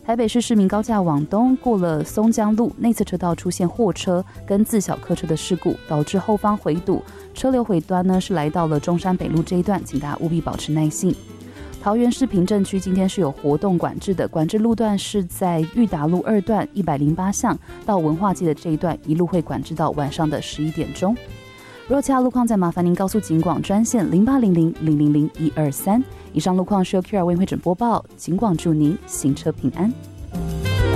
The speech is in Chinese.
台北市市民高架往东过了松江路内侧车道出现货车跟自小客车的事故，导致后方回堵，车流尾端呢是来到了中山北路这一段，请大家务必保持耐性。桃园市平镇区今天是有活动管制的，管制路段是在裕达路2段108巷到文化街的这一段，一路会管制到晚上的11点钟。若其他路况再麻烦您告诉警广专线0800000123。以上路况是由 QR 为会诊播报，警广祝您行车平安。